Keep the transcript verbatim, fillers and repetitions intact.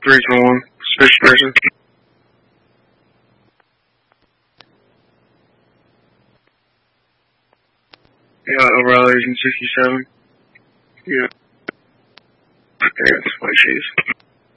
three two one. Suspicious person. Yeah, O'Reilly's in sixty-seven. Yeah. There, that's my shoes.